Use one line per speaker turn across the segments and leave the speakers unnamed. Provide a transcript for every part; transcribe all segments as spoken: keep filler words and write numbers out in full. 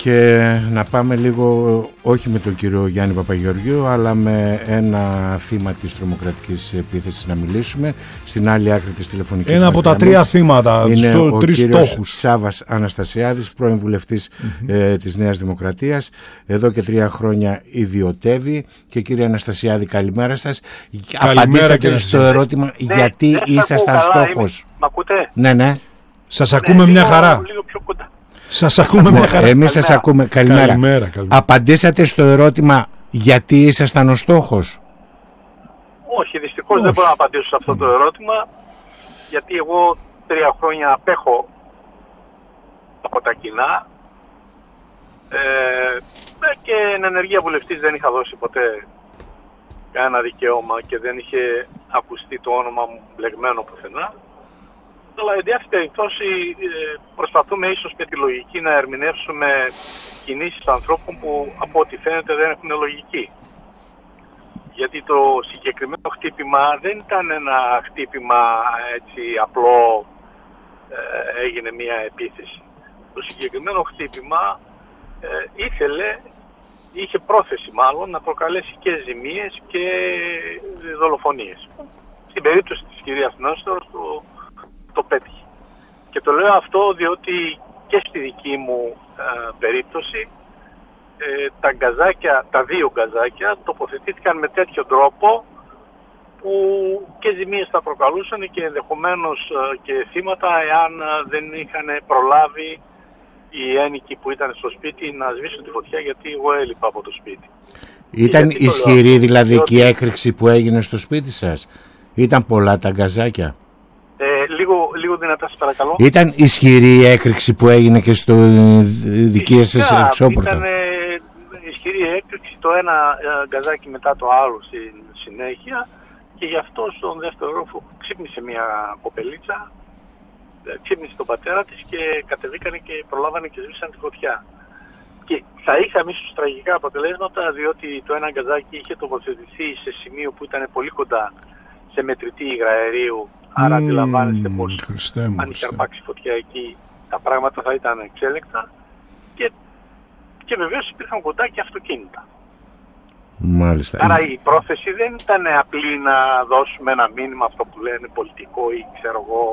Και να πάμε λίγο, όχι με τον κύριο Γιάννη Παπαγεωργίου, αλλά με ένα θύμα της τρομοκρατικής επίθεσης να μιλήσουμε. Στην άλλη άκρη της τηλεφωνικής
Ένα από τα τρία θύματα,
είναι
στο,
ο
τρεις
κύριος
στόχους.
Σάββας Αναστασιάδης, πρώην βουλευτής mm-hmm. ε, της Νέας Δημοκρατίας. Εδώ και τρία χρόνια ιδιωτεύει. Και κύριε Αναστασιάδη, καλημέρα σας.
Καλημέρα.
Απαντήσατε στο ερώτημα ναι, γιατί ναι, ήσασταν στόχος.
Μ' ακούτε?
Ναι, ναι.
Σας ακούμε ναι, μια
λίγο,
χαρά.
Λίγο πιο κοντά.
Σας ακούμε μια χαρά.
Εμείς σας ακούμε. Καλημέρα.
Καλημέρα, καλημέρα.
Απαντήσατε στο ερώτημα γιατί ήσασταν ο στόχος.
Όχι, δυστυχώς Όχι. δεν μπορώ να απαντήσω σε αυτό το ερώτημα, γιατί εγώ τρία χρόνια απέχω από τα κοινά ε, και εν ενεργεία βουλευτής δεν είχα δώσει ποτέ κανένα δικαίωμα και δεν είχε ακουστεί το όνομα μου μπλεγμένο πουθενά. Αλλά εν διάφτη περιπτώσει προσπαθούμε ίσως με τη λογική να ερμηνεύσουμε κινήσεις ανθρώπων που από ό,τι φαίνεται δεν έχουν λογική. Γιατί το συγκεκριμένο χτύπημα δεν ήταν ένα χτύπημα έτσι απλό, ε, έγινε μια επίθεση. Το συγκεκριμένο χτύπημα ε, ήθελε, είχε πρόθεση μάλλον να προκαλέσει και ζημίες και δολοφονίες. Στην περίπτωση της κυρίας Νόστορος το το πέτυχε. Και το λέω αυτό διότι και στη δική μου ε, περίπτωση ε, τα γκαζάκια, τα δύο γκαζάκια τοποθετήθηκαν με τέτοιο τρόπο που και ζημίες θα προκαλούσαν και ενδεχομένως ε, και θύματα εάν ε, δεν είχαν προλάβει οι ένοικοι που ήταν στο σπίτι να σβήσουν τη φωτιά, γιατί εγώ έλειπα από το σπίτι.
Ήταν ισχυρή δηλαδή διότι... και η έκρηξη που έγινε στο σπίτι σας? Ήταν πολλά τα γκαζάκια?
Ε, λίγο, λίγο δυνατά σας παρακαλώ.
Ήταν ισχυρή η έκρηξη που έγινε και στο δική σας εξώπορτα?
Ήταν ε, ισχυρή έκρηξη, το ένα ε, γκαζάκι μετά το άλλο στη συνέχεια, και γι' αυτό στον δεύτερο όροφο ξύπνησε μια κοπελίτσα, ε, ξύπνησε τον πατέρα της και κατεβήκανε και προλάβανε και σβήσαν τη φωτιά. Και θα είχαμε ίσως τραγικά αποτελέσματα, διότι το ένα γκαζάκι είχε τοποθετηθεί σε σημείο που ήταν πολύ κοντά σε μετρητή υγραερίου. Άρα mm, αντιλαμβάνεστε πως αν είχε αρπάξει φωτιά εκεί τα πράγματα θα ήταν εξέλεκτα, και, και βεβαίως υπήρχαν κοντά και αυτοκίνητα.
Μάλιστα.
Άρα η πρόθεση δεν ήταν απλή να δώσουμε ένα μήνυμα, αυτό που λένε πολιτικό ή ξέρω εγώ,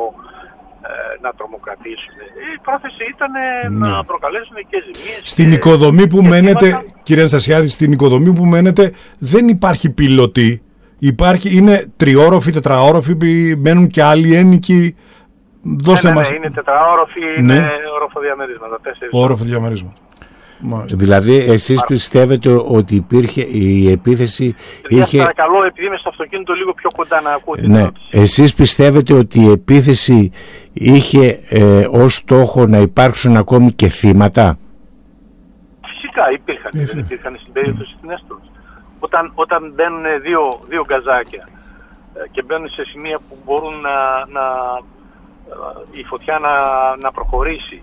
ε, να τρομοκρατήσουμε. Η πρόθεση ήταν ναι. να προκαλέσουν και ζημίες.
Στην
και,
οικοδομή που
και
μένετε,
θύματα.
Κύριε Αναστασιάδη, στην οικοδομή που μένετε δεν υπάρχει πιλωτή. Υπάρχει, είναι τριόροφοι, τετραόροφοι, μένουν και άλλοι ένοικοι. Δώστε
ναι, ναι,
μας.
Ναι, είναι τετραόροφοι,
ναι.
είναι οροφοδιαμερίσματα.
Οροφοδιαμερίσματα.
Δηλαδή εσείς πιστεύετε ότι υπήρχε η επίθεση
είχε...
είχε...
Παρακαλώ, επειδή είμαι στο αυτοκίνητο λίγο πιο κοντά να ακούτε.
Ναι. Εσείς πιστεύετε ότι η επίθεση είχε ε, ως στόχο να υπάρξουν ακόμη και θύματα?
Φυσικά υπήρχαν, δεν υπήρχαν στην περίπτωση της Νέστορας. Όταν, όταν μπαίνουν δύο, δύο γκαζάκια και μπαίνουν σε σημεία που μπορούν να, να, η φωτιά να, να προχωρήσει,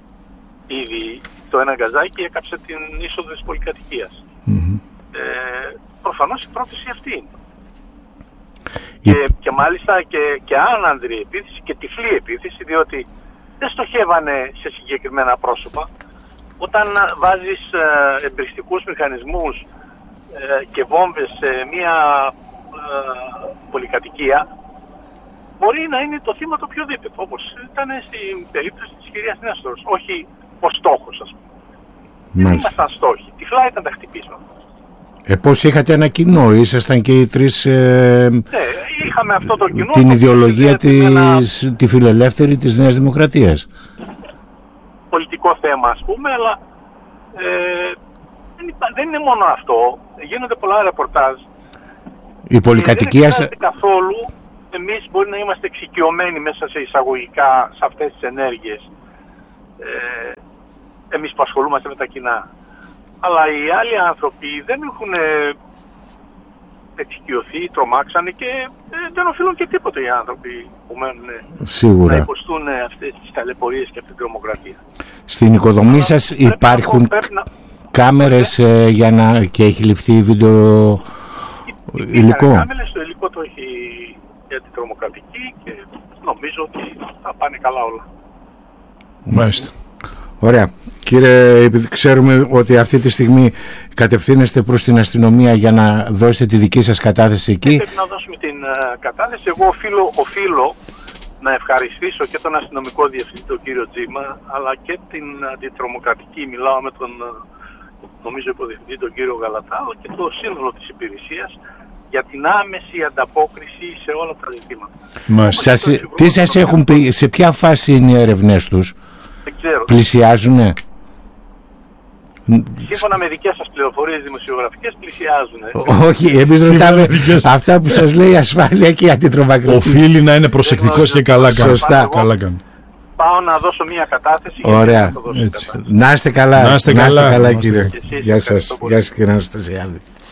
ήδη το ένα γκαζάκι έκαψε την είσοδο της πολυκατοικίας. Mm-hmm. Ε, προφανώς η πρόθεση αυτή είναι. Η... Και, και μάλιστα και, και άνανδρη επίθεση και τυφλή επίθεση, διότι δεν στοχεύανε σε συγκεκριμένα πρόσωπα. Όταν βάζεις ε, εμπριστικούς μηχανισμούς και βόμβες σε μια ε, πολυκατοικία, μπορεί να είναι το θύμα το πιο δίπλο, όπως ήταν στην περίπτωση της κυρίας Νέστορος, όχι ο στόχος, ας πούμε. Δεν ήμασταν στόχοι, τυφλά ήταν τα χτυπήσματα.
Ε, πώς είχατε ένα κοινό, ήσασταν και οι τρεις ε,
ναι, είχαμε αυτό το κοινό,
την
το
ιδεολογία της,
ένα...
τη φιλελεύθερη της Νέας Δημοκρατίας.
Πολιτικό θέμα, ας πούμε, αλλά ε, δεν είναι μόνο αυτό. Γίνονται πολλά ρεπορτάζ.
Η πολυκατοικία...
Δεν καθόλου. Εμείς μπορεί να είμαστε εξοικειωμένοι μέσα σε εισαγωγικά σε αυτές τις ενέργειες. Ε, εμείς που ασχολούμαστε με τα κοινά. Αλλά οι άλλοι άνθρωποι δεν έχουν εξοικειωθεί, τρομάξανε και ε, δεν οφείλουν και τίποτα οι άνθρωποι που μένουν
Σίγουρα.
να υποστούν αυτές τις ταλαιπωρίες και αυτή την τρομοκρατία.
Στην οικοδομή σας υπάρχουν... Να... κάμερες ε, για να... και έχει ληφθεί βίντεο υλικό?
Κάμερες, το υλικό το έχει για την τρομοκρατική και νομίζω ότι θα πάνε καλά όλα.
Μάλιστα.
Ωραία. Κύριε, επειδή ξέρουμε ότι αυτή τη στιγμή κατευθύνεστε προς την αστυνομία για να δώσετε τη δική σας κατάθεση εκεί.
Πρέπει να δώσουμε την uh, κατάθεση. Εγώ οφείλω, οφείλω να ευχαριστήσω και τον αστυνομικό διευθυντή, τον κύριο Τζίμα, αλλά και την αντιτρομοκρατική, μιλάω με τον νομίζω υποδιευθυντή, τον κύριο Γαλατά, αλλά και το σύνολο της υπηρεσίας, για την άμεση ανταπόκριση σε όλα τα ζητήματα.
Σας, τι σας έχουν πει, σε ποια φάση είναι οι έρευνές τους?
Δεν ξέρω.
Πλησιάζουνε?
Σύμφωνα με δικές σας πληροφορίες δημοσιογραφικές, πλησιάζουν.
Όχι, εμείς ρωτάμε αυτά που σας λέει η ασφάλεια και η αντιτρομοκρατική.
Οφείλει να είναι προσεκτικός και καλά κάνει.
Σωστά.
Καλά κάνει.
Πάω να δώσω μια κατάθεση.
Ωραία.
Να,
να είστε καλά.
Να είστε καλά,
καλά
να είστε
κύριε.
καλά.
Γεια σας. Γεια σας κύριε Αναστασιάδη.